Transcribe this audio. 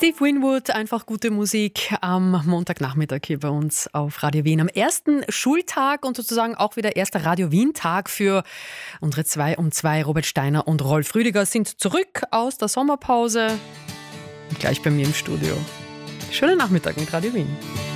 Steve Winwood, einfach gute Musik am Montagnachmittag hier bei uns auf Radio Wien. Am ersten Schultag und sozusagen auch wieder erster Radio Wien-Tag für unsere 2 um 2. Robert Steiner und Rolf Rüdiger sind zurück aus der Sommerpause und gleich bei mir im Studio. Schönen Nachmittag mit Radio Wien.